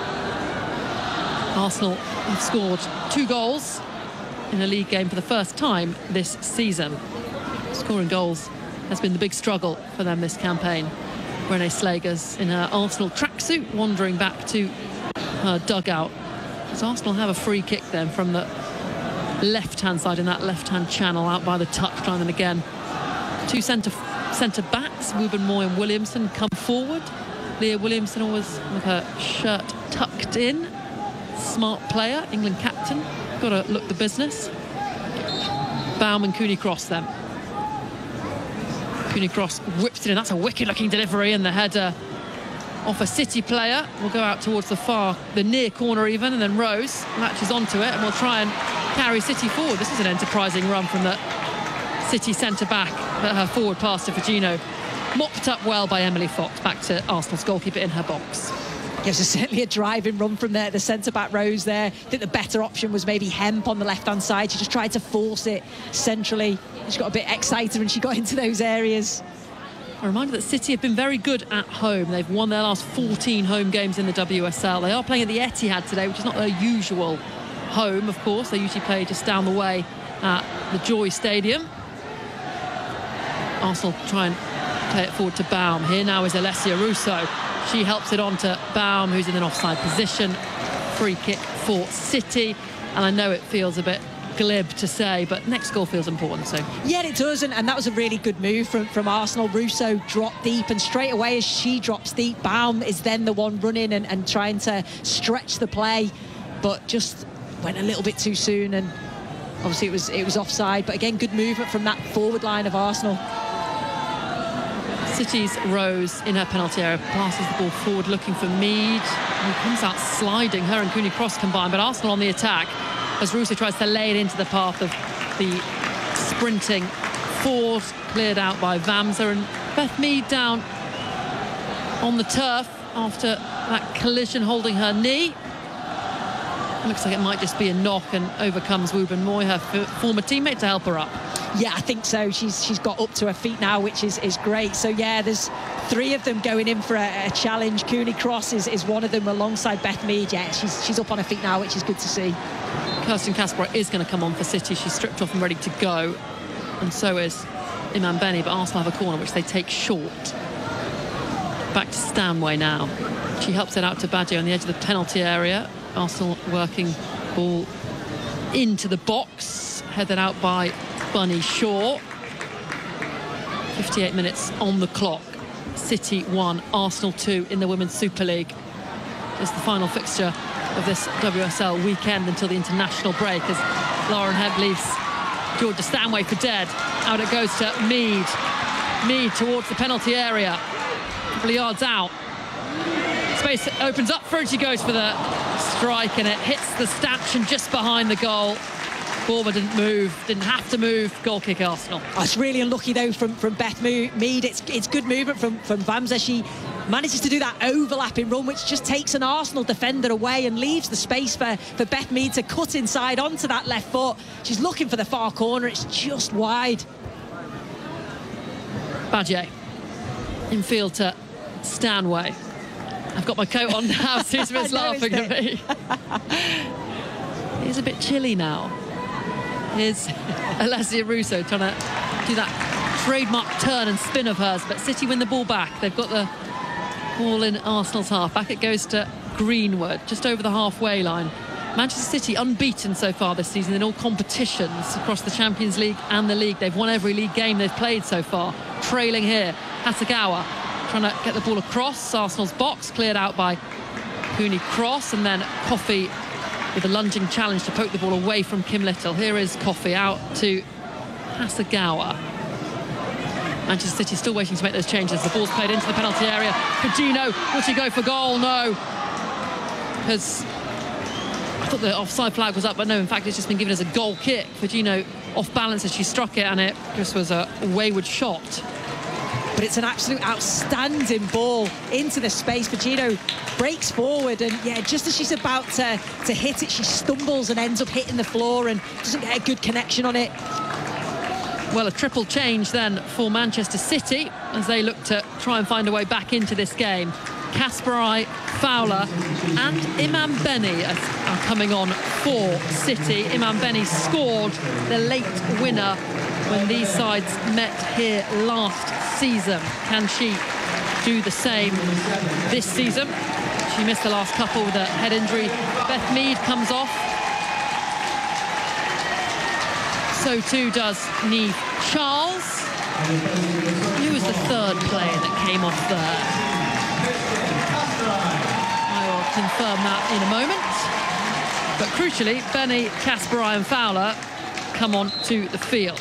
Arsenal have scored two goals in a league game for the first time this season. Scoring goals has been the big struggle for them this campaign. Renee Slagers in her Arsenal tracksuit wandering back to her dugout. As Arsenal have a free kick then from the left-hand side in that left-hand channel out by the touchline, and again two centre centre backs, Wubben Moy and Williamson, come forward. Leah Williamson always with her shirt tucked in. Smart player, England captain, got to look the business. Baum and Cooney Cross then. Cooney Cross whips it in. That's a wicked looking delivery, and the header off a City player will go out towards the far, the near corner even, and then Rose latches onto it and will try and carry City forward. This is an enterprising run from the City centre back, but her forward pass to Fagino mopped up well by Emily Fox. Back to Arsenal's goalkeeper in her box. Gives us certainly a driving run from there. The centre-back Rose there. I think the better option was maybe Hemp on the left-hand side. She just tried to force it centrally. She got a bit excited when she got into those areas. A reminder that City have been very good at home. They've won their last fourteen home games in the W S L. They are playing at the Etihad today, which is not their usual home, of course. They usually play just down the way at the Joy Stadium. Arsenal try and play it forward to Baum. Here now is Alessia Russo. She helps it on to Baum, who's in an offside position. Free kick for City. And I know it feels a bit glib to say, but next goal feels important, so. Yeah, it does, and, and that was a really good move from, from Arsenal. Russo dropped deep, and straight away as she drops deep, Baum is then the one running and, and trying to stretch the play, but just went a little bit too soon, and obviously it was, it was offside. But again, good movement from that forward line of Arsenal. City's Rose in her penalty area passes the ball forward looking for Mead, who comes out sliding. Her and Cooney Cross combined, but Arsenal on the attack as Russo tries to lay it into the path of the sprinting Ford, cleared out by Vamsa, and Beth Mead down on the turf after that collision, holding her knee. It looks like it might just be a knock, and overcomes Wubben Moy, her former teammate, to help her up. Yeah, I think so. She's she's got up to her feet now, which is, is great. So, yeah, there's three of them going in for a, a challenge. Cooney Cross is, is one of them alongside Beth Mead. Yeah, she's, she's up on her feet now, which is good to see. Kirsten Kasper is going to come on for City. She's stripped off and ready to go. And so is Iman Benny, but Arsenal have a corner, which they take short. Back to Stanway now. She helps it out to Badger on the edge of the penalty area. Arsenal working ball into the box, headed out by Bunny Shaw. fifty-eight minutes on the clock. City one, Arsenal two in the Women's Super League. It's the final fixture of this W S L weekend until the international break, as Lauren Hebb leaves Georgia Stanway for dead. Out it goes to Mead. Mead towards the penalty area. A couple of yards out. Space opens up for her, and she goes for the strike, and it hits the stanchion just behind the goal. Former didn't move, didn't have to move. Goal kick Arsenal. Oh, it's really unlucky though from, from Beth Mead. It's it's good movement from, from Vamsa. She manages to do that overlapping run, which just takes an Arsenal defender away and leaves the space for, for Beth Mead to cut inside onto that left foot. She's looking for the far corner. It's just wide. Badger infield to Stanway. I've got my coat on now. Susan's laughing at me. It's a bit chilly now. Here's Alessia Russo trying to do that trademark turn and spin of hers, but City win the ball back. They've got the ball in Arsenal's half. Back it goes to Greenwood, just over the halfway line. Manchester City unbeaten so far this season in all competitions across the Champions League and the league. They've won every league game they've played so far. Trailing here, Hasegawa trying to get the ball across Arsenal's box, cleared out by Cooney Cross, and then Coffey with a lunging challenge to poke the ball away from Kim Little. Here is Coffey out to Hasegawa. Manchester City still waiting to make those changes. The ball's played into the penalty area. Fagino, will she go for goal? No. Because I thought the offside flag was up, but no, in fact, it's just been given as a goal kick. Fagino off balance as she struck it, and it just was a wayward shot. But it's an absolute outstanding ball into the space. Fagino breaks forward, and yeah, just as she's about to, to hit it, she stumbles and ends up hitting the floor and doesn't get a good connection on it. Well, a triple change then for Manchester City as they look to try and find a way back into this game. Kasperai, Fowler and Imam Beni are coming on for City. Imam Beni scored the late winner when these sides met here last season. Can she do the same this season? She missed the last couple with a head injury. Beth Mead comes off. So too does Niamh Charles. Who was the third player that came off there? I will confirm that in a moment. But crucially, Beni, Kasperai and Fowler come on to the field.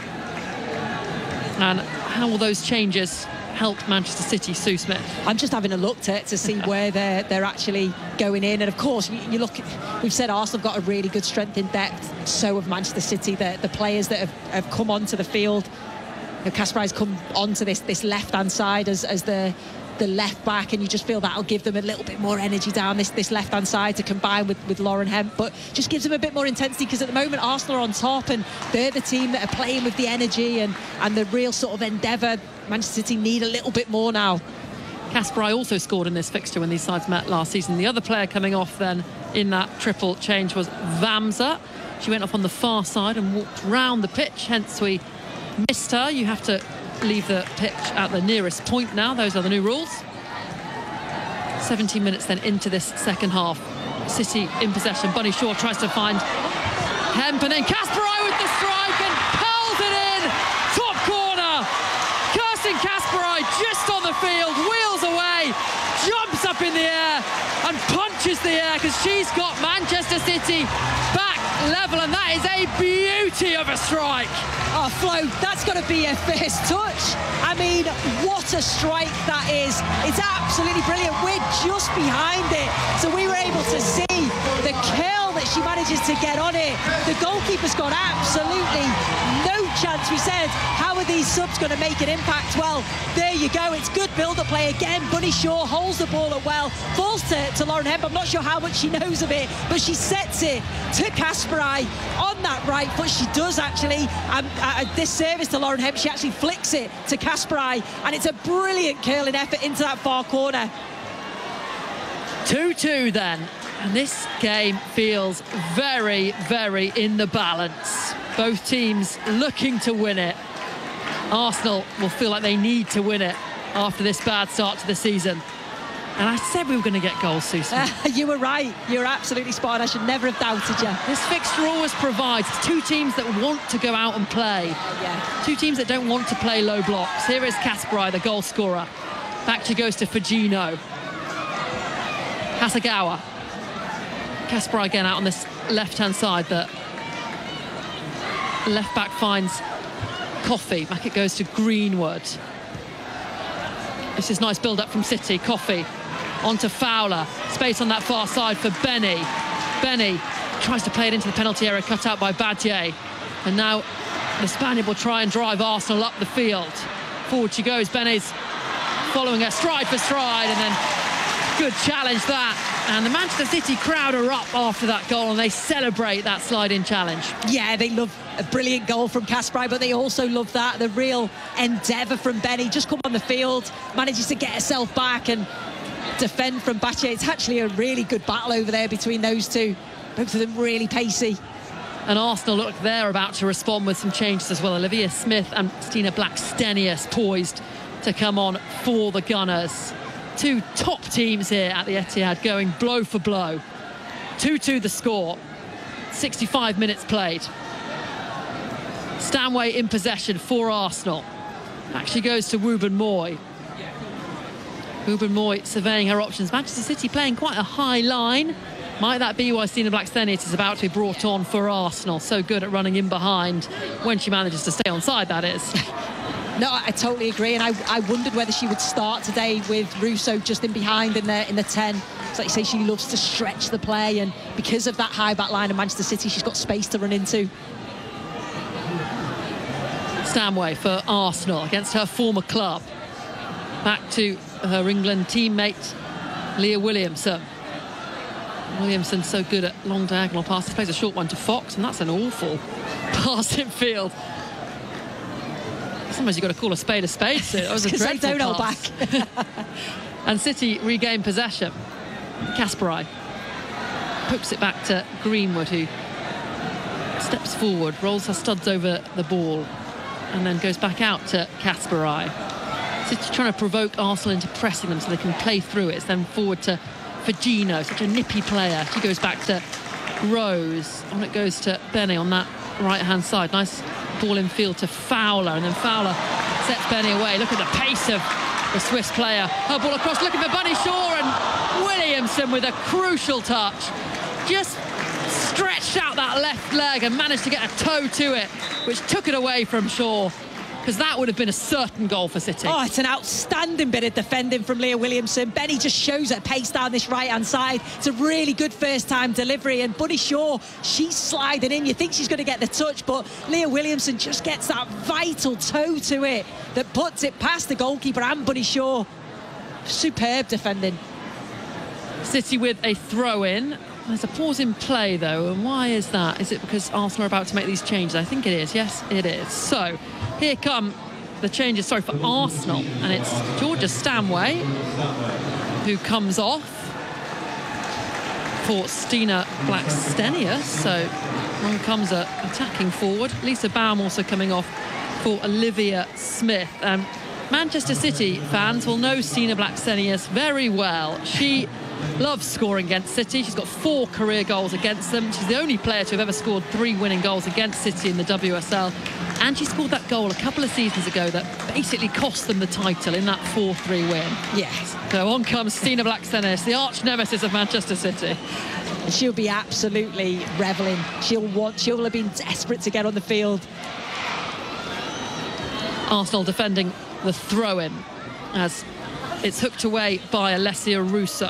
And how will those changes help Manchester City, Sue Smith? I'm just having a look to, to see where they're they're actually going in, and of course you, you look, we've said Arsenal have got a really good strength in depth, so have Manchester City. The, the players that have, have come onto the field, you know, Kasperai's come onto this this left hand side as, as the the left back, and you just feel that'll give them a little bit more energy down this this left hand side to combine with with Lauren Hemp, but just gives them a bit more intensity, because at the moment Arsenal are on top and they're the team that are playing with the energy and and the real sort of endeavour. Manchester City need a little bit more now. Kasperai also scored in this fixture when these sides met last season. The other player coming off then in that triple change was Vamsa. She went off on the far side and walked round the pitch, hence we missed her. You have to leave the pitch at the nearest point now. Those are the new rules. seventeen minutes then into this second half. City in possession. Bunny Shaw tries to find Hemp, and then Kasperai with the strike and pulls it in. Top corner. Kirsten Kasperai just on the field, wheels away, jumps up in the air and punches the air, because she's got Manchester City back level, and that is a beauty of a strike. Oh, Flo, that's got to be a first touch. I mean, what a strike that is. It's absolutely brilliant. We're just behind it, so we were able to see the curl that she manages to get on it. The goalkeeper's got absolutely no chance. We said, how are these subs going to make an impact? Well, there you go. It's good build-up play again. Bunny Shaw holds the ball up well, falls to, to Lauren Hemp. I'm not sure how much she knows of it, but she sets it to Kasperai on that right foot. She does actually. Um, uh, this service to Lauren Hemp, she actually flicks it to Kasperai, and it's a brilliant curling effort into that far corner. two two then, and this game feels very, very in the balance. Both teams looking to win it. Arsenal will feel like they need to win it after this bad start to the season. And I said we were going to get goals, Susan. Uh, you were right. You're absolutely spot on. I should never have doubted you. This fixture always provides two teams that want to go out and play. Yeah. Two teams that don't want to play low blocks. Here is Kasperai, the goal scorer. Back she goes to Fagino. Hasegawa. Kasperai again out on this left-hand side. The left back finds Coffey. Back it goes to Greenwood. This is nice build-up from City. Coffey onto Fowler. Space on that far side for Beni. Beni tries to play it into the penalty area, cut out by Badje. And now the Spaniard will try and drive Arsenal up the field. Forward she goes. Beni's following her stride for stride, and then good challenge that. And the Manchester City crowd are up after that goal, and they celebrate that slide-in challenge. Yeah, they love a brilliant goal from Kasperai, but they also love that, the real endeavour from Beni. Just come on the field, manages to get herself back and defend from Badje. It's actually a really good battle over there between those two. Both of them really pacey. And Arsenal look, they're about to respond with some changes as well. Olivia Smith and Stina Blackstenius poised to come on for the Gunners. Two top teams here at the Etihad going blow for blow. two two the score. sixty-five minutes played. Stanway in possession for Arsenal. Actually goes to Wooburn Moy. Wooburn Moy surveying her options. Manchester City playing quite a high line. Might that be why Stina Blackstenius is about to be brought on for Arsenal? So good at running in behind when she manages to stay on side, that is. No, I totally agree, and I, I wondered whether she would start today with Russo just in behind in the in the ten. It's like you say, she loves to stretch the play, and because of that high back line of Manchester City, she's got space to run into. Stanway for Arsenal against her former club. Back to her England teammate, Leah Williamson. Williamson so good at long diagonal passes, plays a short one to Fox, and that's an awful pass in field. Sometimes you've got to call a spade a spade. So that was a dreadful they don't pass. hold back. And City regain possession. Kasparai pokes it back to Greenwood, who steps forward, rolls her studs over the ball, and then goes back out to Kasparai. City trying to provoke Arsenal into pressing them so they can play through it. It's then forward to Fagino, such a nippy player. She goes back to Rose. On it goes to Benny on that right-hand side. Nice ball in field to Fowler, and then Fowler sets Benny away. Look at the pace of the Swiss player. Her ball across, looking for Bunny Shaw, and Williamson with a crucial touch. Just stretched out that left leg and managed to get a toe to it, which took it away from Shaw, because that would have been a certain goal for City. Oh, it's an outstanding bit of defending from Leah Williamson. Benny just shows her pace down this right-hand side. It's a really good first-time delivery, and Bunny Shaw, she's sliding in. You think she's going to get the touch, but Leah Williamson just gets that vital toe to it that puts it past the goalkeeper and Bunny Shaw. Superb defending. City with a throw-in. There's a pause in play, though, and why is that? Is it because Arsenal are about to make these changes? I think it is. Yes, it is. So here come the changes, sorry, for Arsenal, and it's Georgia Stanway who comes off for Stina Blackstenius. So on comes a attacking forward. Lisa Baum also coming off for Olivia Smith. Um, Manchester City fans will know Stina Blackstenius very well. She loves scoring against City. She's got four career goals against them. She's the only player to have ever scored three winning goals against City in the W S L. And she scored that goal a couple of seasons ago that basically cost them the title in that four three win. Yes. So on comes Stina Blackstenius, the arch nemesis of Manchester City. She'll be absolutely revelling. She'll want, she'll have been desperate to get on the field. Arsenal defending the throw-in as it's hooked away by Alessia Russo.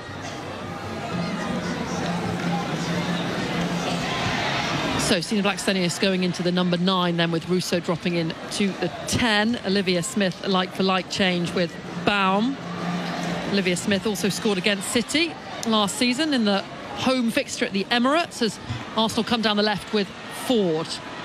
So Stina Blackstenius going into the number nine, then with Russo dropping in to the ten. Olivia Smith, a like-for-like change with Baum. Olivia Smith also scored against City last season in the home fixture at the Emirates, as Arsenal come down the left with Ford.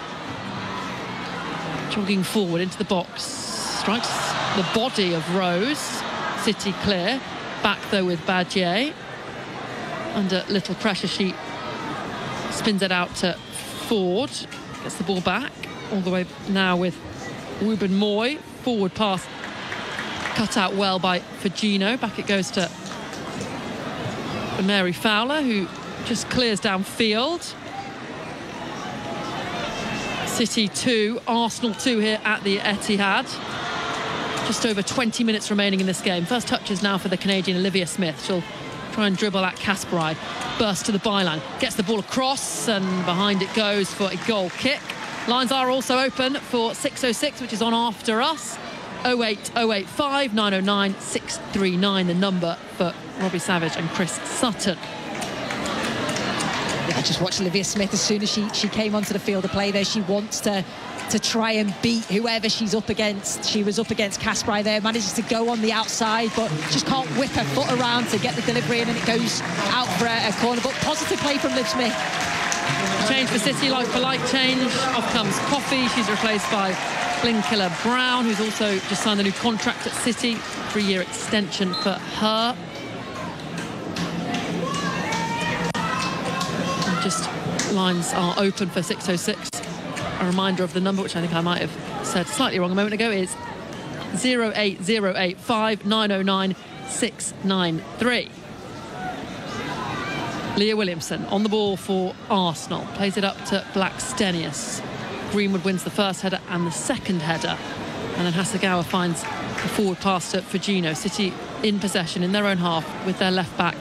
Jogging forward into the box. Strikes the body of Rose. City clear. Back, though, with Badger. Under little pressure, she spins it out to Ford, gets the ball back all the way now with Ruben Moy. Forward pass cut out well by Fagino. Back it goes to Mary Fowler, who just clears downfield. City two, Arsenal two here at the Etihad. Just over twenty minutes remaining in this game. First touches now for the Canadian Olivia Smith. She'll try and dribble at Kasparai. Burst to the byline, gets the ball across, and behind it goes for a goal kick. Lines are also open for six oh six, which is on after us. oh eight oh eight five nine oh nine six three nine, the number for Robbie Savage and Chris Sutton. Yeah, I just watched Olivia Smith. As soon as she, she came onto the field of play there, she wants to to try and beat whoever she's up against. She was up against Kasparai there, manages to go on the outside, but just can't whip her foot around to get the delivery in, and it goes out for a, a corner. But positive play from Liv Smith. Change for City, like for like change. Off comes Coffey. She's replaced by Lynn Killer-Brown, who's also just signed a new contract at City. Three-year extension for her. And just lines are open for six oh six. A reminder of the number, which I think I might have said slightly wrong a moment ago, is oh eight oh eight five nine oh nine six nine three. Leah Williamson on the ball for Arsenal. Plays it up to Blackstenius. Greenwood wins the first header and the second header. And then Hasegawa finds the forward pass to Fagino. City in possession in their own half with their left back,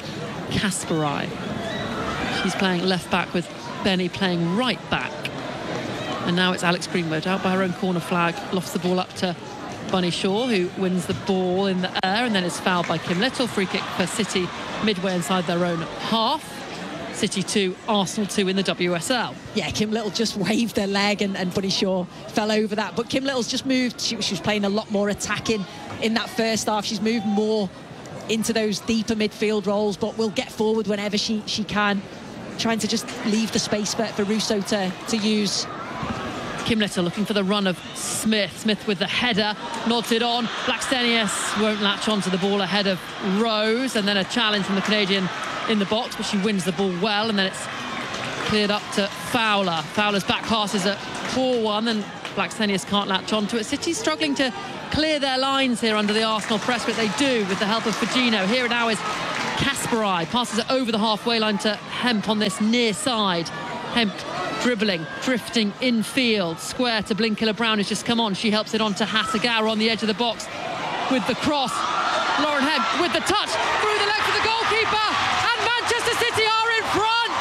Kasparai. She's playing left back with Benny playing right back. And now it's Alex Greenwood out by her own corner flag, lofts the ball up to Bunny Shaw, who wins the ball in the air and then is fouled by Kim Little. Free kick for City midway inside their own half. City two, Arsenal two in the W S L. Yeah, Kim Little just waved their leg and, and Bunny Shaw fell over that. But Kim Little's just moved. She, she was playing a lot more attacking in that first half. She's moved more into those deeper midfield roles, but will get forward whenever she, she can, trying to just leave the space for, for Russo to, to use. Kim Little looking for the run of Smith. Smith with the header, nods it on. Blackstenius won't latch onto the ball ahead of Rose, and then a challenge from the Canadian in the box, but she wins the ball well, and then it's cleared up to Fowler. Fowler's back pass is a poor one, and Blackstenius can't latch onto it. City's struggling to clear their lines here under the Arsenal press, but they do with the help of Fagino. Here now is Kasparai, passes it over the halfway line to Hemp on this near side. Hemp dribbling, drifting infield, square to Blinkiller Brown, who's just come on. She helps it on to Hasegawa on the edge of the box with the cross. Lauren Hemp with the touch through the legs of the goalkeeper, and Manchester City are in front.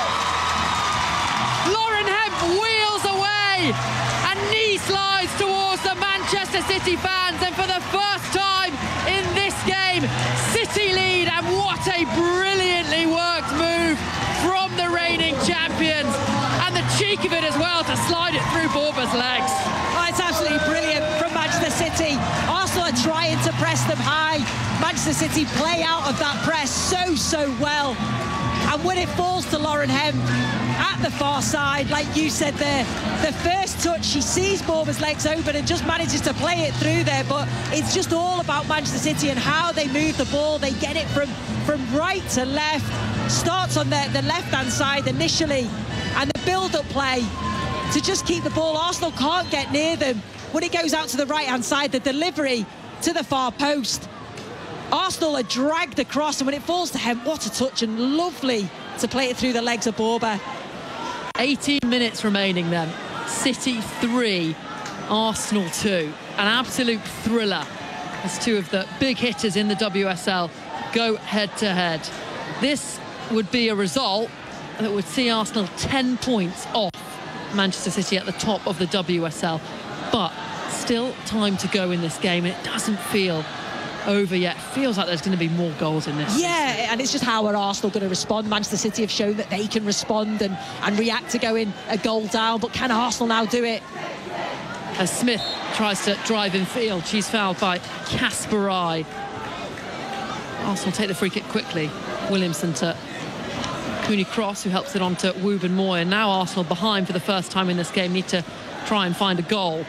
Lauren Hemp wheels away and knee slides towards the Manchester City fans, and for the first time in this game, City lead, and what a brilliantly worked move from the reigning champions, and the cheek of it as well to slide it through Borba's legs. Oh, it's absolutely brilliant from Manchester City. Arsenal are trying to press them high. Manchester City play out of that press so, so well. And when it falls to Lauren Hemp at the far side, like you said there, the first touch, she sees Borba's legs open and just manages to play it through there. But it's just all about Manchester City and how they move the ball. They get it from, from right to left. Starts on the, the left-hand side initially, and the build-up play to just keep the ball. Arsenal can't get near them. When it goes out to the right-hand side, the delivery to the far post, Arsenal are dragged across, and when it falls to Hemp, what a touch, and lovely to play it through the legs of Borba. eighteen minutes remaining then. City three, Arsenal two. An absolute thriller as two of the big hitters in the W S L go head-to-head. This would be a result that would see Arsenal ten points off Manchester City at the top of the W S L. But still time to go in this game. It doesn't feel over yet. Feels like there's going to be more goals in this. Yeah, season. And it's just how are Arsenal going to respond? Manchester City have shown that they can respond and, and react to going a goal down, but can Arsenal now do it? As Smith tries to drive in field, she's fouled by Kasparai. Arsenal take the free kick quickly. Williamson to Cooney Cross, who helps it on to Wooben Moy. And now Arsenal behind for the first time in this game, need to try and find a goal.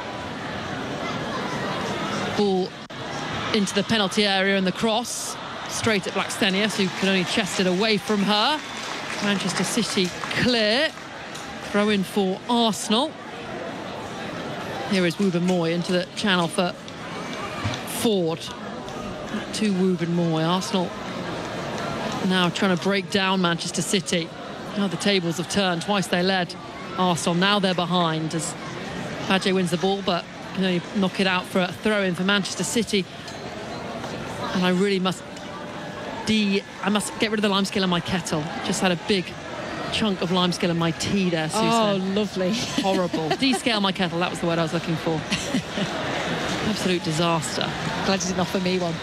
Ball into the penalty area, and the cross straight at Blackstenius, who can only chest it away from her. Manchester City clear. Throw in for Arsenal. Here is Wooben Moy into the channel for Ford. To Wooben Moy. Arsenal now trying to break down Manchester City. Now the tables have turned. Twice they led Arsenal. Now they're behind as Badje wins the ball, but can only knock it out for a throw-in for Manchester City. And I really must de I must get rid of the limescale in my kettle. Just had a big chunk of limescale in my tea there, Susan. Oh, lovely. Horrible. Descale my kettle, that was the word I was looking for. Absolute disaster. Glad you didn't offer me one.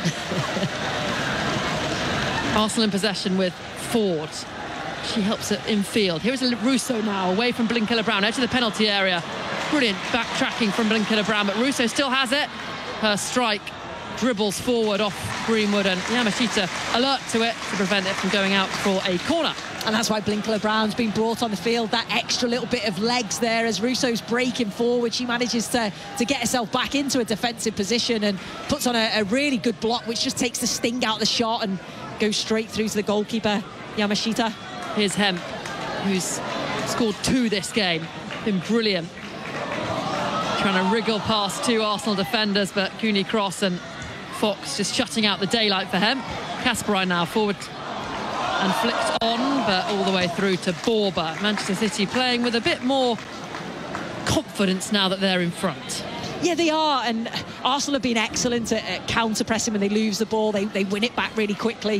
Arsenal in possession with Ford. She helps it in field. Here is Russo now, away from Blinkiller Brown, edge of the penalty area. Brilliant backtracking from Blinkiller Brown, but Russo still has it. Her strike dribbles forward off Greenwood, and Yamashita alert to it to prevent it from going out for a corner. And that's why Blinkiller Brown's been brought on the field, that extra little bit of legs there as Russo's breaking forward. She manages to, to get herself back into a defensive position and puts on a, a really good block, which just takes the sting out of the shot and goes straight through to the goalkeeper, Yamashita. Here's Hemp, who's scored two this game. Been brilliant. Trying to wriggle past two Arsenal defenders, but Cooney Cross and Fox just shutting out the daylight for Hemp. Kasparai now forward and flicked on, but all the way through to Borba. Manchester City playing with a bit more confidence now that they're in front. Yeah, they are, and Arsenal have been excellent at, at counter-pressing when they lose the ball. They, they win it back really quickly.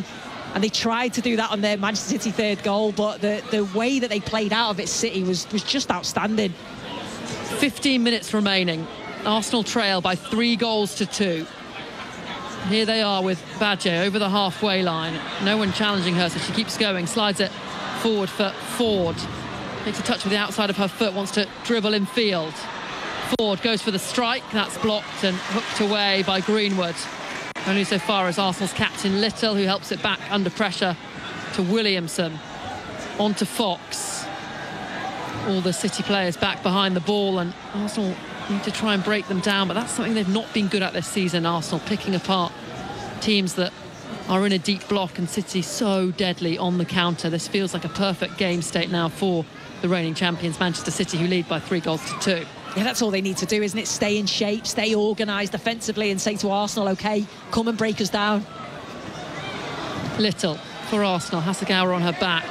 And they tried to do that on their Manchester City third goal, but the, the way that they played out of it, City, was, was just outstanding. fifteen minutes remaining. Arsenal trail by three goals to two. Here they are with Badje over the halfway line. No one challenging her, so she keeps going, slides it forward for Ford. Takes a touch with the outside of her foot, wants to dribble in field. Ford goes for the strike, that's blocked and hooked away by Greenwood. Only so far as Arsenal's captain Little, who helps it back under pressure to Williamson. On to Fox. All the City players back behind the ball, and Arsenal need to try and break them down, but that's something they've not been good at this season, Arsenal, picking apart teams that are in a deep block, and City so deadly on the counter. This feels like a perfect game state now for the reigning champions, Manchester City, who lead by three goals to two. Yeah, that's all they need to do, isn't it? Stay in shape, stay organised defensively, and say to Arsenal, OK, come and break us down. Little for Arsenal, Hasegawa on her back,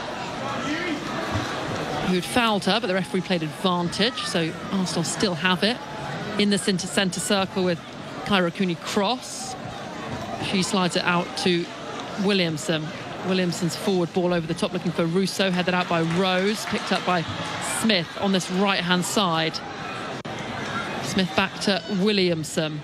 who'd fouled her, but the referee played advantage, so Arsenal still have it in the centre centre circle with Kyra Cooney-Cross. She slides it out to Williamson. Williamson's forward ball over the top, looking for Russo, headed out by Rose, picked up by Smith on this right-hand side. Smith back to Williamson.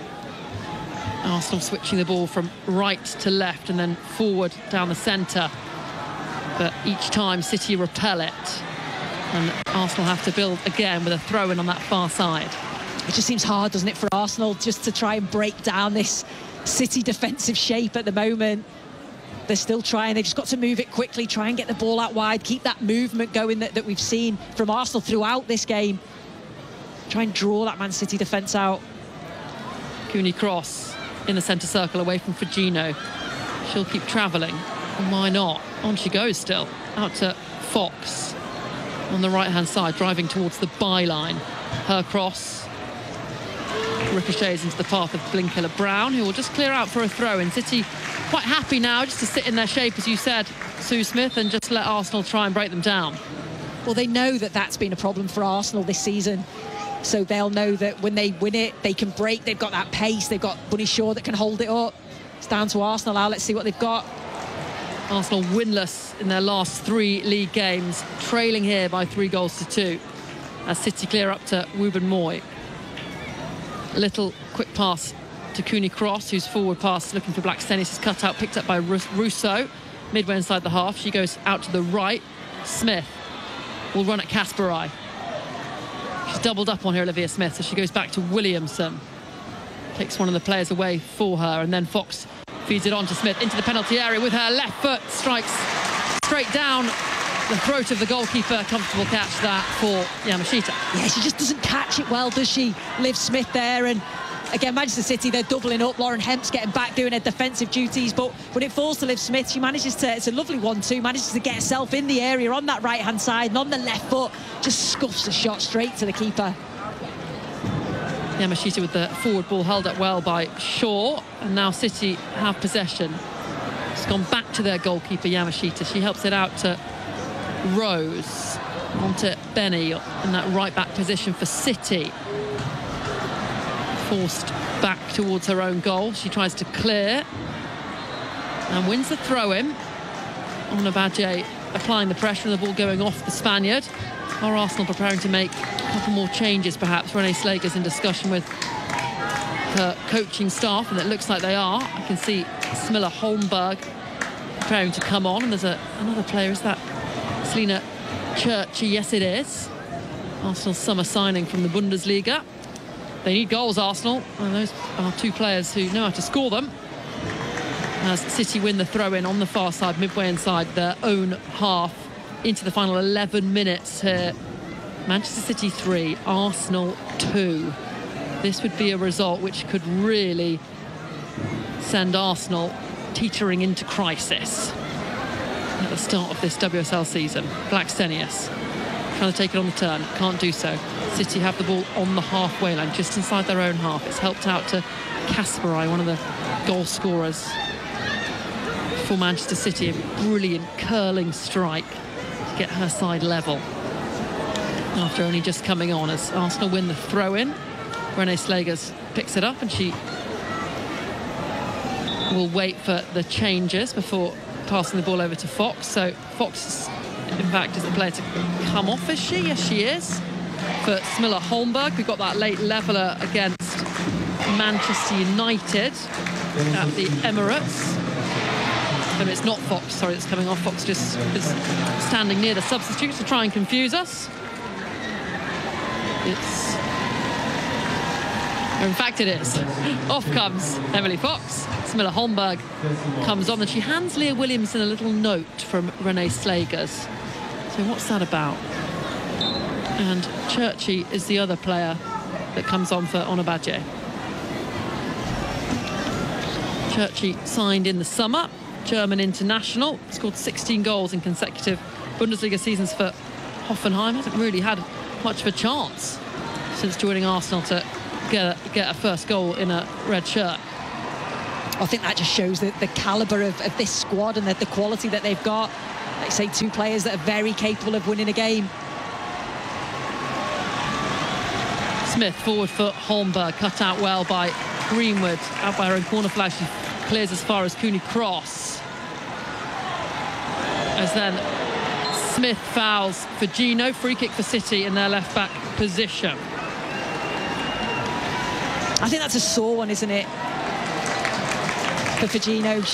Arsenal switching the ball from right to left and then forward down the centre. But each time City repel it. And Arsenal have to build again with a throw-in on that far side. It just seems hard, doesn't it, for Arsenal just to try and break down this City defensive shape at the moment. They're still trying. They've just got to move it quickly, try and get the ball out wide, keep that movement going that, that we've seen from Arsenal throughout this game. Try and draw that Man City defence out. Cooney-Cross in the centre circle away from Fagino. She'll keep travelling. And why not? On she goes still. Out to Fox on the right-hand side, driving towards the byline. Her cross ricochets into the path of Blinkiller-Brown, who will just clear out for a throw-in. City quite happy now just to sit in their shape, as you said, Sue Smith, and just let Arsenal try and break them down. Well, they know that that's been a problem for Arsenal this season. So they'll know that when they win it, they can break. They've got that pace. They've got Bunny Shaw that can hold it up. It's down to Arsenal now. Let's see what they've got. Arsenal winless in their last three league games, trailing here by three goals to two. As City clear up to Ruben Moy. A little quick pass to Cooney-Cross, whose forward pass looking for Blackstenius is cut out, picked up by Russo. Midway inside the half, she goes out to the right. Smith will run at Kasparai. She's doubled up on here, Olivia Smith, so she goes back to Williamson. Takes one of the players away for her, and then Fox feeds it on to Smith into the penalty area with her left foot, strikes straight down the throat of the goalkeeper. Comfortable catch that for Yamashita. Yeah, she just doesn't catch it well, does she? Liv Smith there, and again, Manchester City, they're doubling up. Lauren Hemp's getting back, doing her defensive duties, but when it falls to Liv Smith, she manages to, it's a lovely one two, manages to get herself in the area on that right-hand side, and on the left foot, just scuffs the shot straight to the keeper. Yamashita with the forward ball held up well by Shaw, and now City have possession. It's gone back to their goalkeeper, Yamashita. She helps it out to Rose, onto Benny in that right-back position for City. Forced back towards her own goal. She tries to clear and wins the throw-in. Onabaje applying the pressure and the ball going off the Spaniard. Are Arsenal preparing to make a couple more changes, perhaps? Renee Slager's in discussion with her coaching staff, and it looks like they are. I can see Smilla Holmberg preparing to come on, and there's a, another player. Is that Selina Churchy? Yes, it is. Arsenal's summer signing from the Bundesliga. They need goals, Arsenal, and those are two players who know how to score them. As City win the throw-in on the far side, midway inside their own half, into the final eleven minutes here. Manchester City three, Arsenal two. This would be a result which could really send Arsenal teetering into crisis at the start of this W S L season. Blackstenius trying to take it on the turn, can't do so. City have the ball on the halfway line, just inside their own half. It's helped out to Kasparai, one of the goal scorers for Manchester City. A brilliant curling strike to get her side level after only just coming on, as Arsenal win the throw-in. Renee Slagers picks it up, and she will wait for the changes before passing the ball over to Fox. So Fox, in fact, is the player to come off, is she? Yes, she is. For Smilla Holmberg, we got that late leveller against Manchester United at the Emirates. And it's not Fox, sorry, it's coming off. Fox just is standing near the substitute to try and confuse us. It's... In fact, it is. Off comes Emily Fox. Smilla Holmberg comes on, and she hands Leah Williamson a little note from Renee Slagers. So what's that about? And Churchy is the other player that comes on for Onabaje. Churchy signed in the summer, German international, scored sixteen goals in consecutive Bundesliga seasons for Hoffenheim. Hasn't really had much of a chance since joining Arsenal to get a, get a first goal in a red shirt. I think that just shows the, the calibre of, of this squad and the, the quality that they've got. Like I say, two players that are very capable of winning a game. Smith forward for Holmberg, cut out well by Greenwood. Out by her own corner flag, she clears as far as Cooney Cross. As then Smith fouls for Gino. Free kick for City in their left-back position. I think that's a sore one, isn't it? For Firgino.